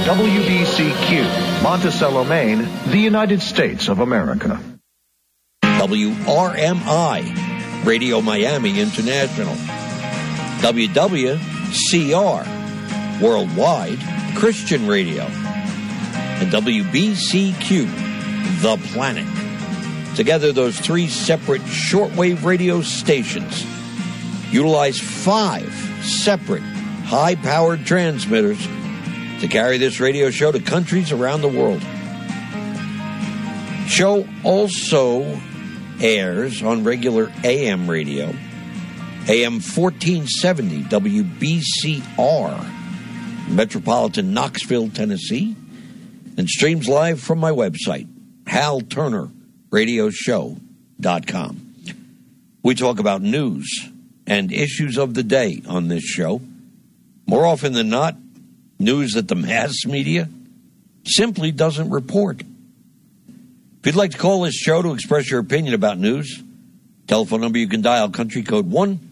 WBCQ, Monticello, Maine, the United States of America. WRMI, Radio Miami International. WWCR, Worldwide Christian Radio. And WBCQ, The Planet. Together, those three separate shortwave radio stations utilize 5 separate high-powered transmitters to carry this radio show to countries around the world. Show also airs on regular AM radio, AM 1470 WBCR, Metropolitan Knoxville, Tennessee, and streams live from my website, HalTurnerRadioshow.com. We talk about news and issues of the day on this show. More often than not, news that the mass media simply doesn't report. If you'd like to call this show to express your opinion about news, telephone number you can dial, country code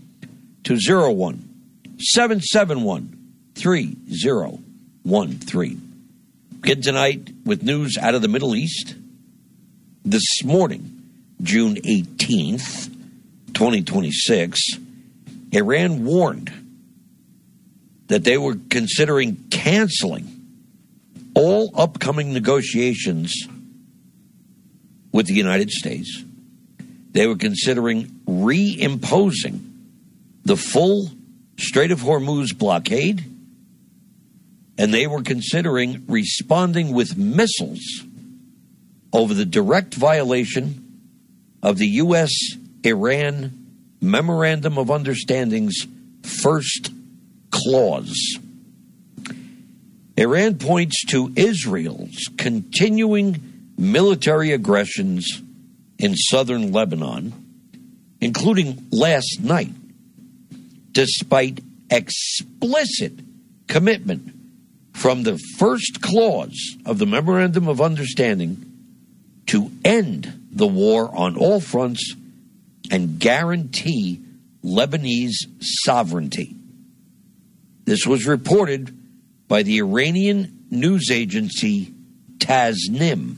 1-201-771-3013. Begin tonight with news out of the Middle East. This morning, June 18th, 2026, Iran warned that they were considering canceling all upcoming negotiations with the United States. They were considering reimposing the full Strait of Hormuz blockade, and they were considering responding with missiles over the direct violation of the U.S.-Iran Memorandum of Understanding's first clause. Iran points to Israel's continuing military aggressions in southern Lebanon, including last night, despite explicit commitment from the first clause of the Memorandum of Understanding to end the war on all fronts and guarantee Lebanese sovereignty. This was reported by the Iranian news agency Tasnim.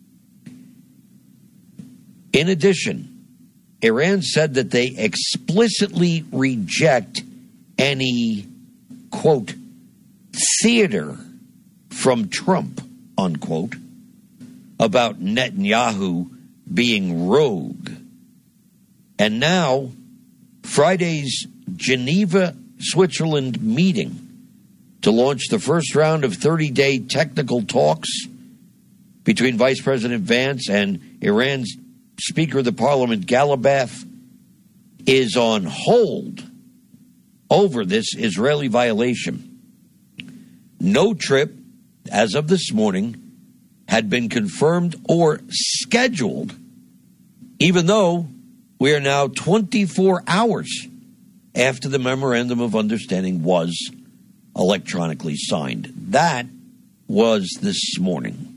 In addition, Iran said that they explicitly reject any, quote, theater from Trump, unquote, about Netanyahu being rogue. And now, Friday's Geneva, Switzerland meeting to launch the first round of 30-day technical talks between Vice President Vance and Iran's Speaker of the Parliament, Ghalibaf, is on hold over this Israeli violation. No trip, as of this morning, had been confirmed or scheduled, even though we are now 24 hours after the Memorandum of Understanding was electronically signed. That was this morning.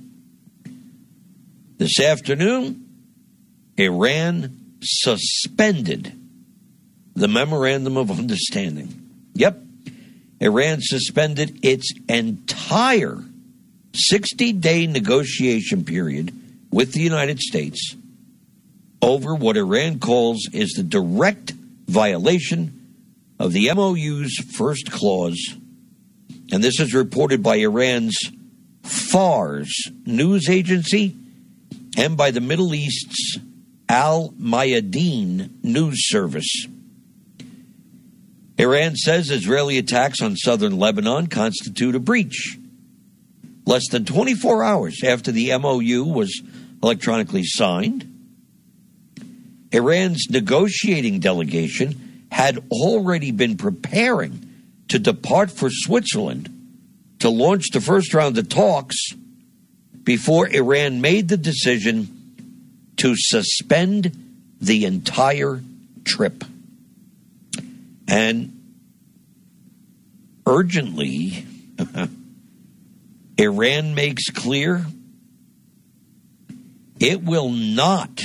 This afternoon, Iran suspended the Memorandum of Understanding. Yep, Iran suspended its entire 60-day negotiation period with the United States over what Iran calls is the direct violation of the MOU's first clause. And this is reported by Iran's Fars news agency and by the Middle East's Al Mayadeen news service. Iran says Israeli attacks on southern Lebanon constitute a breach. Less than 24 hours after the MOU was electronically signed, Iran's negotiating delegation had already been preparing to depart for Switzerland to launch the first round of talks before Iran made the decision to suspend the entire trip. And urgently, Iran makes clear it will not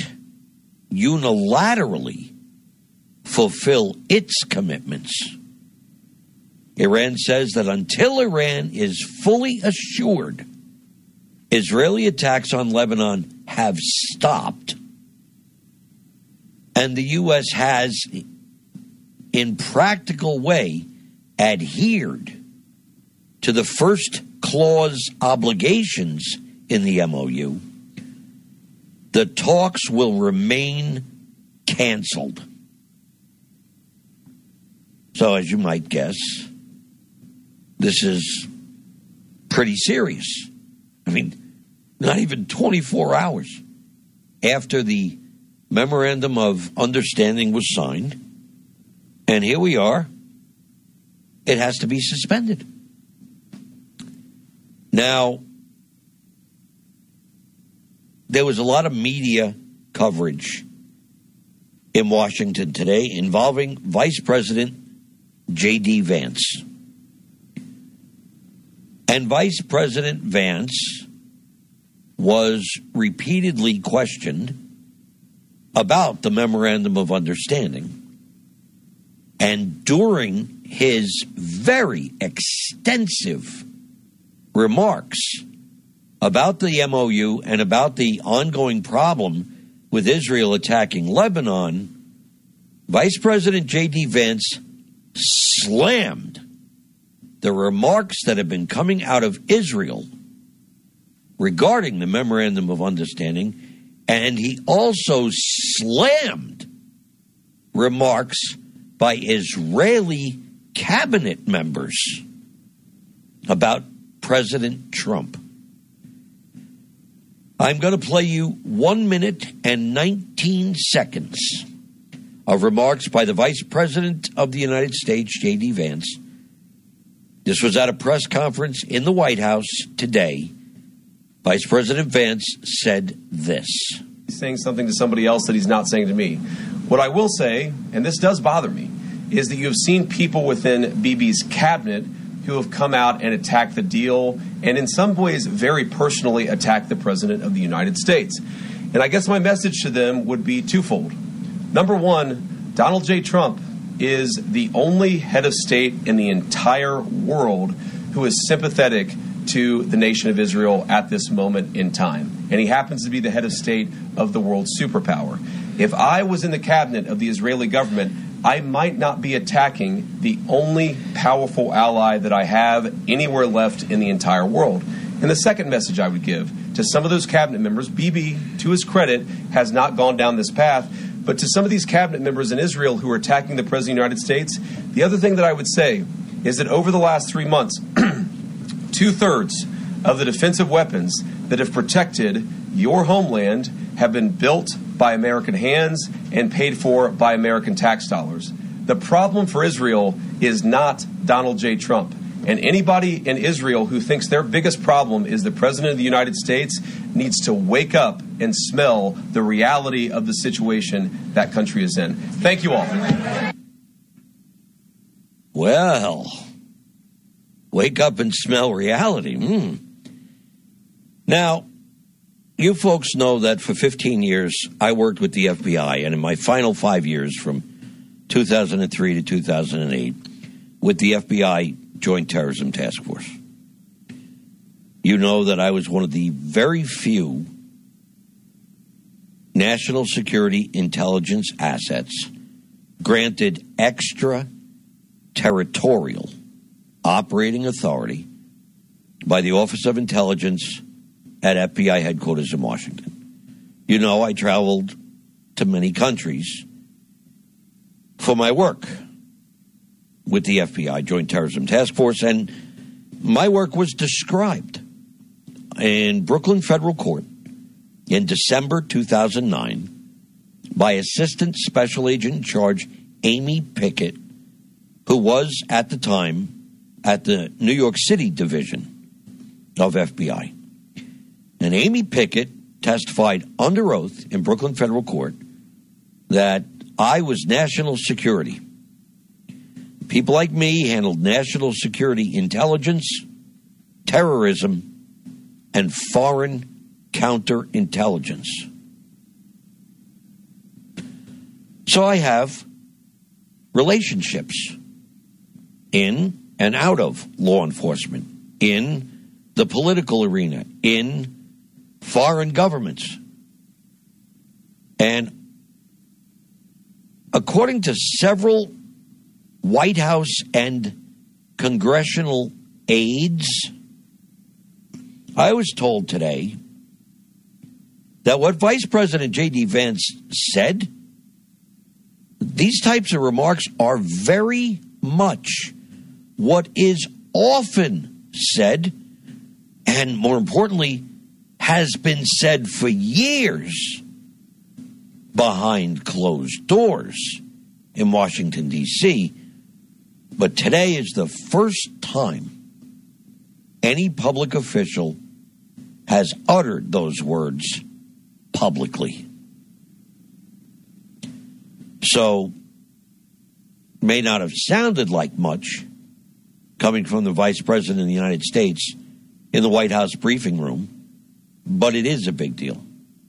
unilaterally fulfill its commitments. Iran says that until Iran is fully assured Israeli attacks on Lebanon have stopped, and the U.S. has, in practical way, adhered to the first clause obligations in the MOU, the talks will remain canceled. So, as you might guess, this is pretty serious. I mean, not even 24 hours after the Memorandum of Understanding was signed, and here we are, it has to be suspended. Now, there was a lot of media coverage in Washington today involving Vice President J.D. Vance. And Vice President Vance was repeatedly questioned about the Memorandum of Understanding. And during his very extensive remarks about the MOU and about the ongoing problem with Israel attacking Lebanon, Vice President J.D. Vance slammed the remarks that have been coming out of Israel regarding the Memorandum of Understanding, and he also slammed remarks by Israeli cabinet members about President Trump. I'm going to play you 1 minute and 19 seconds of remarks by the Vice President of the United States, J.D. Vance. This was at a press conference in the White House today. Vice President Vance said this. He's saying something to somebody else that he's not saying to me. What I will say, and this does bother me, is that you have seen people within Bibi's cabinet who have come out and attacked the deal and in some ways very personally attacked the President of the United States. And I guess my message to them would be twofold. Number one, Donald J. Trump is the only head of state in the entire world who is sympathetic to the nation of Israel at this moment in time. And he happens to be the head of state of the world superpower. If I was in the cabinet of the Israeli government, I might not be attacking the only powerful ally that I have anywhere left in the entire world. And the second message I would give to some of those cabinet members, Bibi, to his credit, has not gone down this path, but to some of these cabinet members in Israel who are attacking the President of the United States, the other thing that I would say is that over the last 3 months, 2/3 of the defensive weapons that have protected your homeland have been built by American hands and paid for by American tax dollars. The problem for Israel is not Donald J. Trump. And anybody in Israel who thinks their biggest problem is the President of the United States needs to wake up and smell the reality of the situation that country is in. Thank you all. Well, wake up and smell reality. Now, you folks know that for 15 years, I worked with the FBI, and in my final 5 years, from 2003 to 2008, with the FBI Joint Terrorism Task Force. You know that I was one of the very few national security intelligence assets granted extraterritorial operating authority by the Office of Intelligence at FBI headquarters in Washington. You know, I traveled to many countries for my work with the FBI Joint Terrorism Task Force, and my work was described in Brooklyn Federal Court in December 2009 by Assistant Special Agent in Charge Amy Pickett, who was at the time at the New York City division of FBI. And Amy Pickett testified under oath in Brooklyn Federal Court that I was national security. People like me handled national security intelligence, terrorism, and foreign counterintelligence. So I have relationships in and out of law enforcement, in the political arena, in foreign governments. And according to several White House and congressional aides, I was told today that what Vice President J.D. Vance said, these types of remarks are very much what is often said, and more importantly, has been said for years behind closed doors in Washington, D.C., but today is the first time any public official has uttered those words publicly. So, may not have sounded like much coming from the Vice President of the United States in the White House briefing room, but it is a big deal.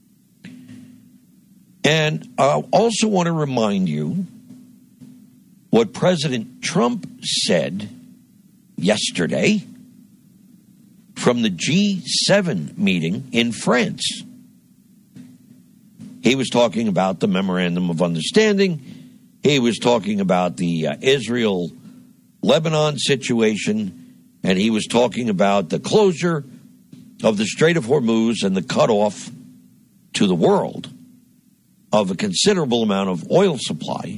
And I also want to remind you what President Trump said yesterday from the G7 meeting in France. He was talking about the Memorandum of Understanding. He was talking about the Israel-Lebanon situation, and he was talking about the closure of the Strait of Hormuz and the cutoff to the world of a considerable amount of oil supply.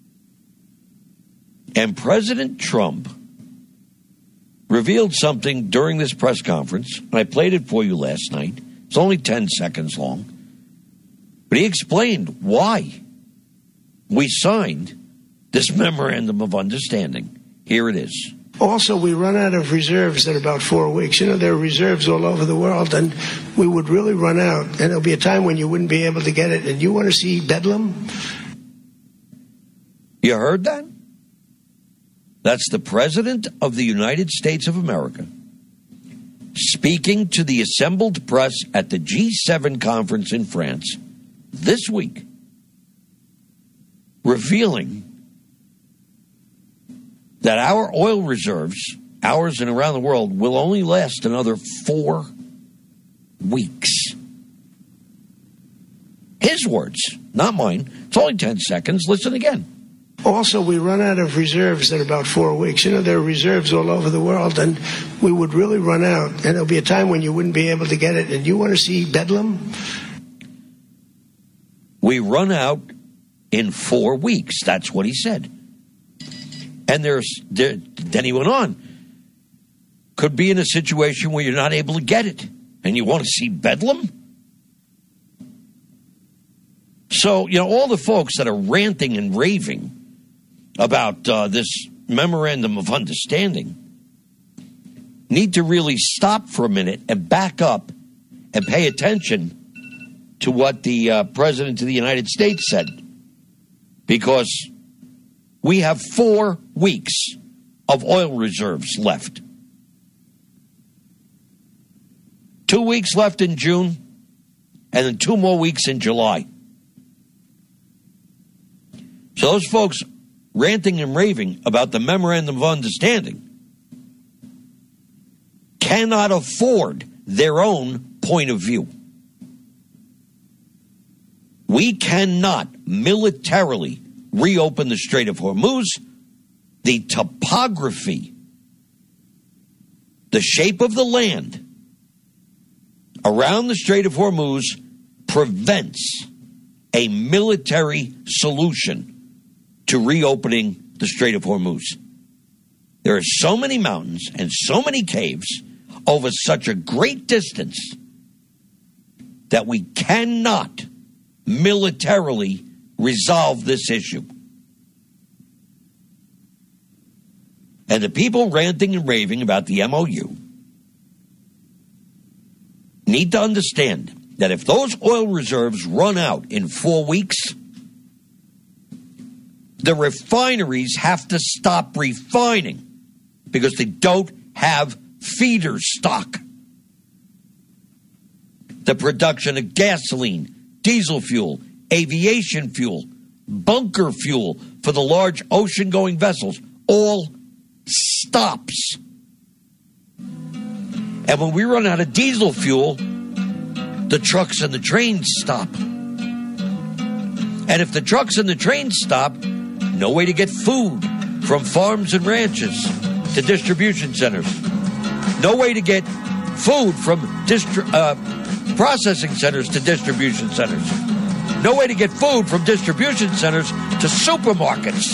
And President Trump revealed something during this press conference, and I played it for you last night. It's only 10 seconds long. But he explained why we signed this Memorandum of Understanding. Here it is. Also, we run out of reserves in about 4 weeks. You know, there are reserves all over the world, and we would really run out. And there'll be a time when you wouldn't be able to get it. And you want to see bedlam? You heard that? That's the President of the United States of America speaking to the assembled press at the G7 conference in France this week, revealing that our oil reserves, ours and around the world, will only last another 4 weeks. His words, not mine. It's only 10 seconds. Listen again. Also, we run out of reserves in about 4 weeks. You know, there are reserves all over the world, and we would really run out. And there'll be a time when you wouldn't be able to get it. And you want to see bedlam? We run out in 4 weeks. That's what he said. And then he went on. Could be in a situation where you're not able to get it. And you want to see bedlam? So, you know, all the folks that are ranting and raving about this Memorandum of Understanding need to really stop for a minute and back up and pay attention to what the President of the United States said. Because we have 4 weeks of oil reserves left. 2 weeks left in June, and then 2 more weeks in July. So those folks ranting and raving about the Memorandum of Understanding cannot afford their own point of view. We cannot militarily reopen the Strait of Hormuz. The topography, the shape of the land around the Strait of Hormuz prevents a military solution to reopening the Strait of Hormuz. There are so many mountains and so many caves over such a great distance that we cannot militarily resolve this issue. And the people ranting and raving about the MOU need to understand that if those oil reserves run out in 4 weeks, the refineries have to stop refining because they don't have feeder stock. The production of gasoline, diesel fuel, aviation fuel, bunker fuel for the large ocean-going vessels all stops. And when we run out of diesel fuel, the trucks and the trains stop. And if the trucks and the trains stop, no way to get food from farms and ranches to distribution centers. No way to get food from processing centers to distribution centers. No way to get food from distribution centers to supermarkets.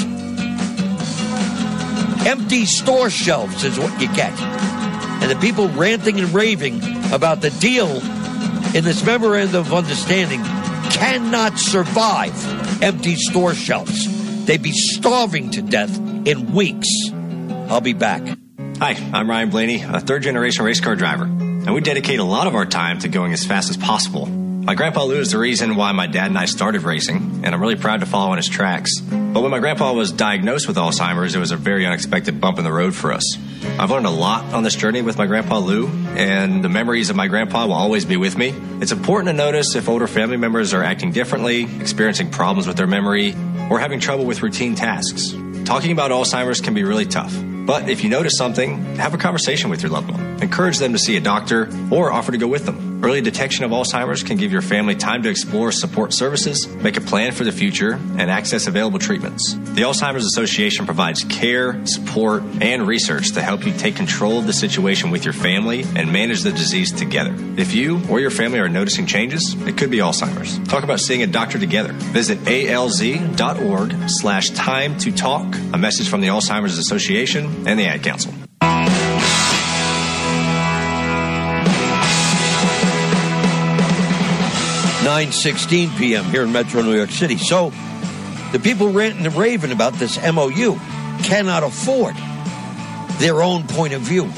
Empty store shelves is what you get. And the people ranting and raving about the deal in this memorandum of understanding cannot survive empty store shelves. They'd be starving to death in weeks. I'll be back. Hi, I'm Ryan Blaney, a third-generation race car driver, and we dedicate a lot of our time to going as fast as possible. My Grandpa Lou is the reason why my dad and I started racing, and I'm really proud to follow in his tracks. But when my grandpa was diagnosed with Alzheimer's, it was a very unexpected bump in the road for us. I've learned a lot on this journey with my Grandpa Lou, and the memories of my grandpa will always be with me. It's important to notice if older family members are acting differently, experiencing problems with their memory, or having trouble with routine tasks. Talking about Alzheimer's can be really tough. But if you notice something, have a conversation with your loved one. Encourage them to see a doctor or offer to go with them. Early detection of Alzheimer's can give your family time to explore support services, make a plan for the future, and access available treatments. The Alzheimer's Association provides care, support, and research to help you take control of the situation with your family and manage the disease together. If you or your family are noticing changes, it could be Alzheimer's. Talk about seeing a doctor together. Visit alz.org/time to talk. A message from the Alzheimer's Association and the Ad Council. 9:16 p.m. here in Metro New York City. So the people ranting and raving about this MOU cannot afford their own point of view.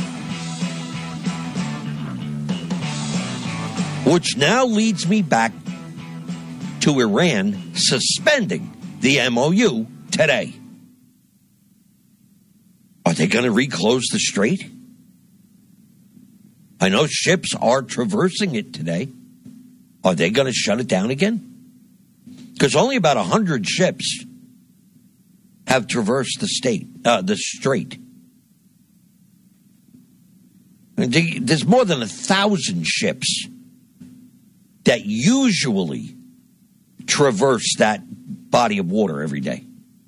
Which now leads me back to Iran suspending the MOU today. Are they going to reclose the strait? I know ships are traversing it today. Are they going to shut it down again? Because only about 100 ships have traversed the strait. There's more than 1,000 ships that usually traverse that body of water every day.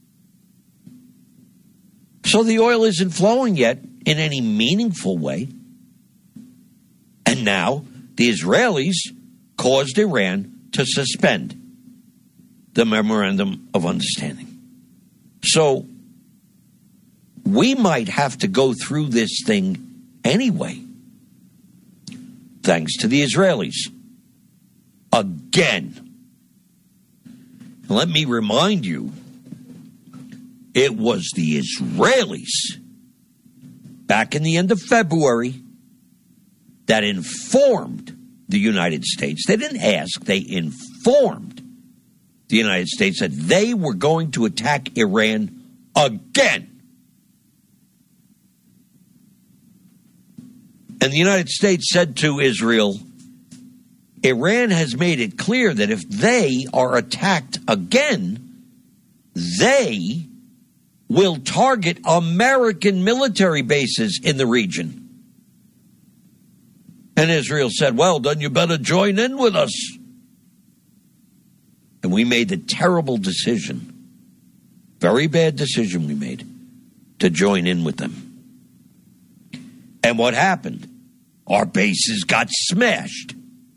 So the oil isn't flowing yet in any meaningful way. And now the Israelis caused Iran to suspend the Memorandum of Understanding. So we might have to go through this thing anyway, thanks to the Israelis. Again. Let me remind you, it was the Israelis back in the end of February that informed the United States. They didn't ask, they informed the United States that they were going to attack Iran again. And the United States said to Israel, Iran has made it clear that if they are attacked again, they will target American military bases in the region. And Israel said, well, then you better join in with us. And we made the terrible decision, very bad decision we made, to join in with them. And what happened? Our bases got smashed.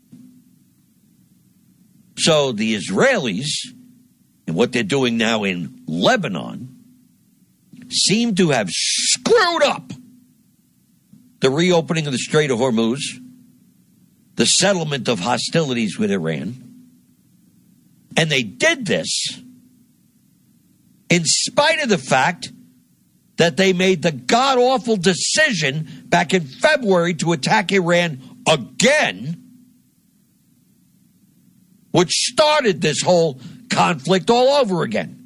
So the Israelis, and what they're doing now in Lebanon, seem to have screwed up the reopening of the Strait of Hormuz, the settlement of hostilities with Iran. And they did this in spite of the fact that they made the god-awful decision back in February to attack Iran again, which started this whole conflict all over again.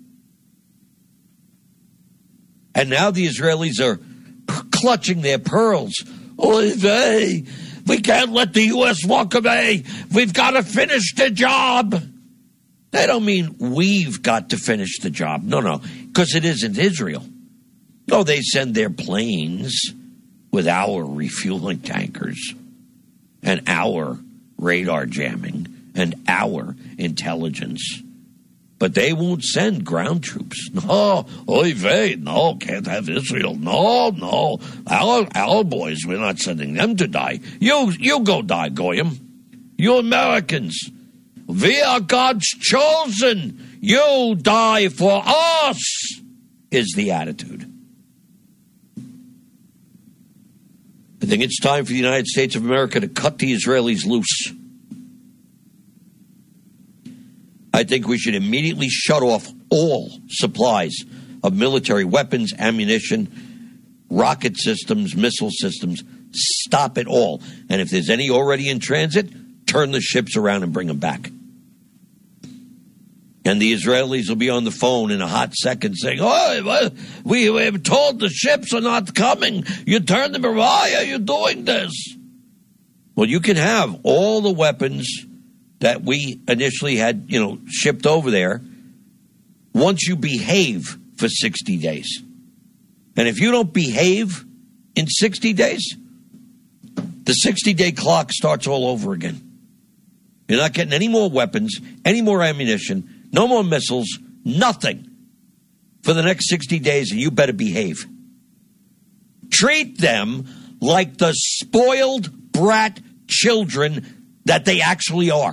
And now the Israelis are clutching their pearls. Oh, hey, we can't let the U.S. walk away. We've got to finish the job. They don't mean we've got to finish the job. No, because it isn't Israel. Oh, they send their planes with our refueling tankers and our radar jamming and our intelligence. But they won't send ground troops. No, oy vey, no, can't have Israel. No. Our boys, we're not sending them to die. You go die, Goyim. You Americans. We are God's chosen. You die for us, is the attitude. I think it's time for the United States of America to cut the Israelis loose. I think we should immediately shut off all supplies of military weapons, ammunition, rocket systems, missile systems. Stop it all. And if there's any already in transit, turn the ships around and bring them back. And the Israelis will be on the phone in a hot second saying, oh, we have told the ships are not coming. You turn them around. Why are you doing this? Well, you can have all the weapons that we initially had, shipped over there once you behave for 60 days. And if you don't behave in 60 days, the 60-day clock starts all over again. You're not getting any more weapons, any more ammunition, no more missiles, nothing for the next 60 days, and you better behave. Treat them like the spoiled brat children that they actually are.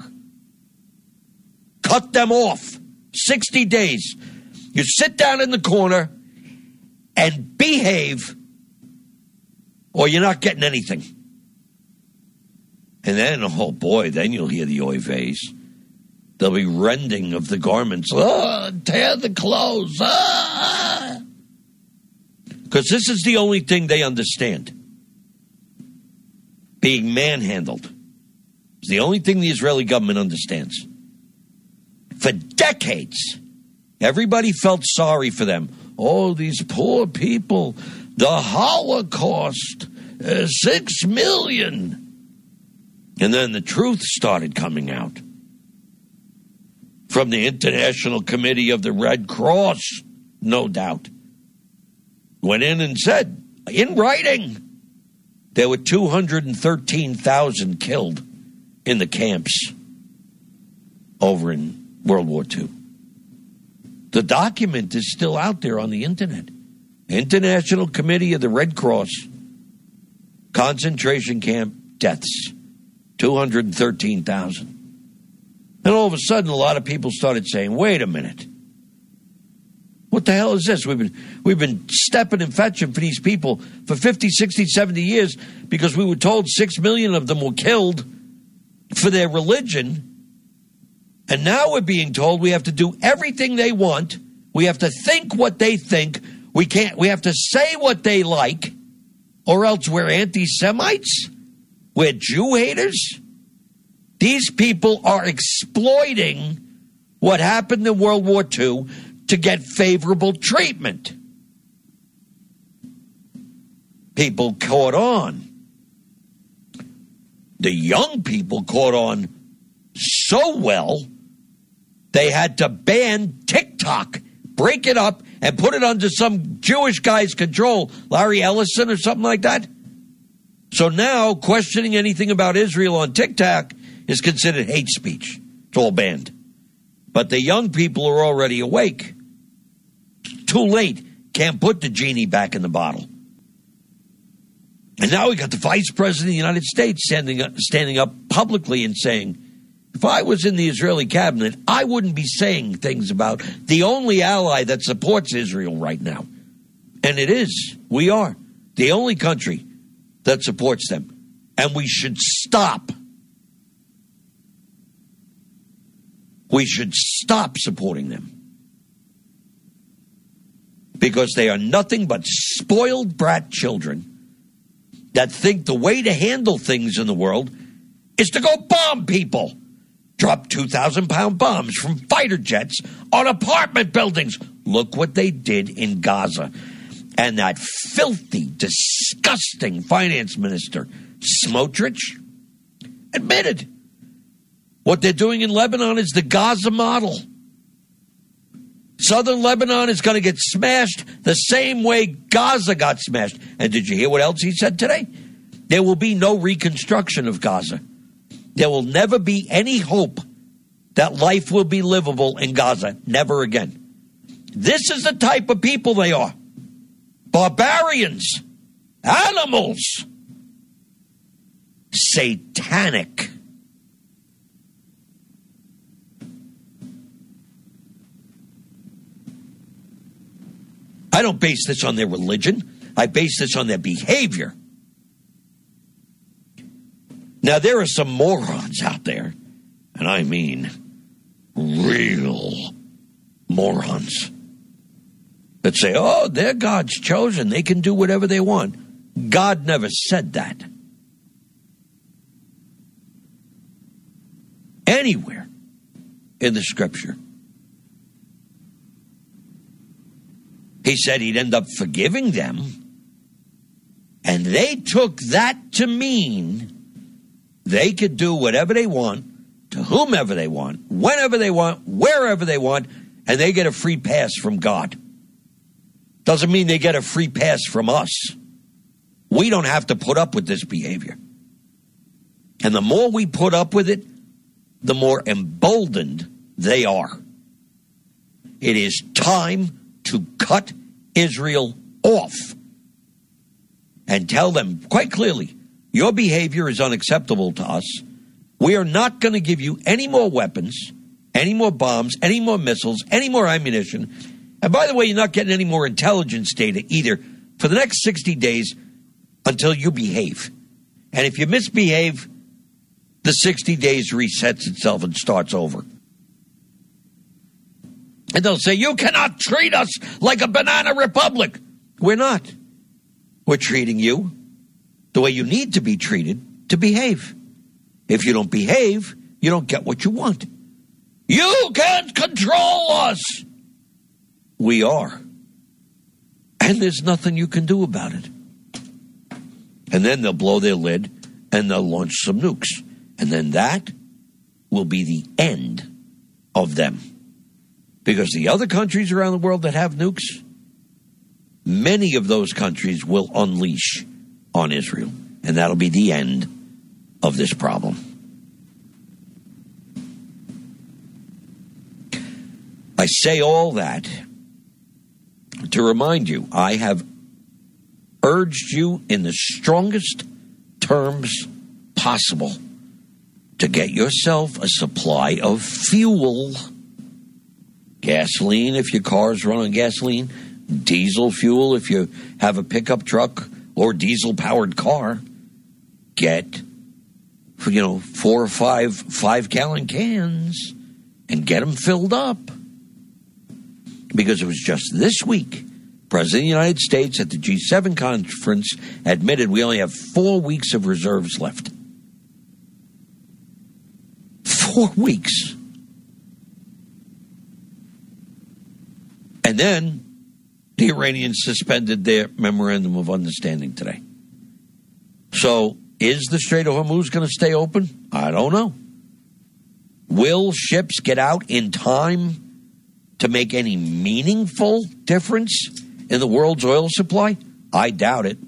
Cut them off. 60 days. You sit down in the corner and behave, or you're not getting anything. And then, oh boy, then you'll hear the oy veys. There'll be rending of the garments. Oh, tear the clothes. Because this is the only thing they understand. Being manhandled. It's the only thing the Israeli government understands. For decades, everybody felt sorry for them. Oh, these poor people. The Holocaust. 6 million. And then the truth started coming out. From the International Committee of the Red Cross, no doubt. Went in and said, in writing, there were 213,000 killed in the camps over in World War II. The document is still out there on the internet. International Committee of the Red Cross, concentration camp deaths, 213,000. And all of a sudden, a lot of people started saying, wait a minute. What the hell is this? We've been stepping and fetching for these people for 50, 60, 70 years because we were told 6 million of them were killed for their religion. And now we're being told we have to do everything they want. We have to think what they think. We have to say what they like, or else we're anti-Semites. We're Jew haters. These people are exploiting what happened in World War II to get favorable treatment. People caught on. The young people caught on so well, they had to ban TikTok, break it up, and put it under some Jewish guy's control, Larry Ellison or something like that. So now questioning anything about Israel on TikTok is considered hate speech. It's all banned. But the young people are already awake. Too late. Can't put the genie back in the bottle. And now we got the Vice President of the United States standing up publicly and saying, if I was in the Israeli cabinet, I wouldn't be saying things about the only ally that supports Israel right now. And it is. We are the only country that supports them. And we should stop. We should stop supporting them. Because they are nothing but spoiled brat children that think the way to handle things in the world is to go bomb people. Drop 2,000-pound bombs from fighter jets on apartment buildings. Look what they did in Gaza. And that filthy, disgusting finance minister, Smotrich, admitted what they're doing in Lebanon is the Gaza model. Southern Lebanon is going to get smashed the same way Gaza got smashed. And did you hear what else he said today? There will be no reconstruction of Gaza. There will never be any hope that life will be livable in Gaza. Never again. This is the type of people they are. Barbarians. Animals. Satanic. I don't base this on their religion. I base this on their behavior. Now, there are some morons out there, and I mean real morons, that say, oh, they're God's chosen. They can do whatever they want. God never said that. Anywhere in the scripture. He said he'd end up forgiving them. And they took that to mean they could do whatever they want, to whomever they want, whenever they want, wherever they want, and they get a free pass from God. Doesn't mean they get a free pass from us. We don't have to put up with this behavior. And the more we put up with it, the more emboldened they are. It is time to cut Israel off and tell them quite clearly, your behavior is unacceptable to us. We are not going to give you any more weapons, any more bombs, any more missiles, any more ammunition. And by the way, you're not getting any more intelligence data either for the next 60 days until you behave. And if you misbehave, the 60 days resets itself and starts over. And they'll say, you cannot treat us like a banana republic. We're not. We're treating you the way you need to be treated to behave. If you don't behave, you don't get what you want. You can't control us. We are. And there's nothing you can do about it. And then they'll blow their lid and they'll launch some nukes. And then that will be the end of them. Because the other countries around the world that have nukes, many of those countries will unleash on Israel. And that'll be the end of this problem. I say all that to remind you, I have urged you in the strongest terms possible to get yourself a supply of fuel. Gasoline if your cars run on gasoline. Diesel fuel if you have a pickup truck or diesel-powered car. Get, 4 or 5 gallon cans and get them filled up. Because it was just this week, President of the United States at the G7 conference admitted we only have 4 weeks of reserves left. 4 weeks. And then the Iranians suspended their memorandum of understanding today. So is the Strait of Hormuz going to stay open? I don't know. Will ships get out in time to make any meaningful difference in the world's oil supply? I doubt it.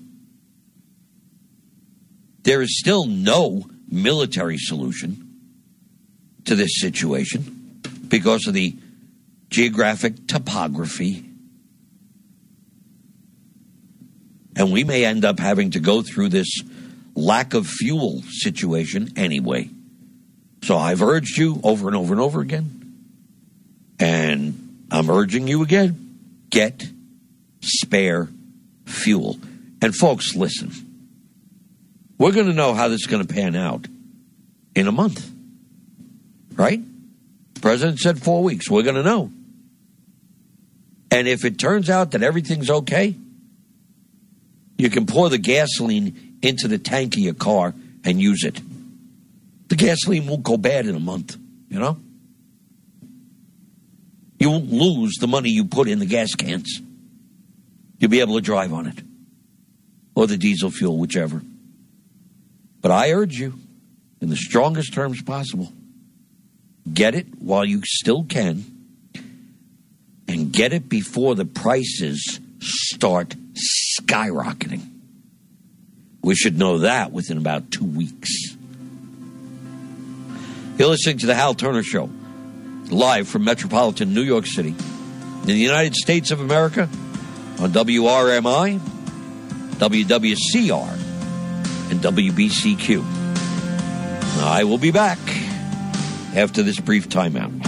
There is still no military solution to this situation because of the geographic topography. And we may end up having to go through this lack of fuel situation anyway. So I've urged you over and over and over again. And I'm urging you again, get spare fuel. And folks, listen, we're going to know how this is going to pan out in a month, right? The president said 4 weeks. We're going to know. And if it turns out that everything's okay, you can pour the gasoline into the tank of your car and use it. The gasoline won't go bad in a month, You won't lose the money you put in the gas cans. You'll be able to drive on it. Or the diesel fuel, whichever. But I urge you, in the strongest terms possible, get it while you still can. And Get it before the prices start skyrocketing. We should know that within about 2 weeks. You're listening to The Hal Turner Show, live from metropolitan New York City, in the United States of America, on WRMI, WWCR, and WBCQ. I will be back after this brief timeout.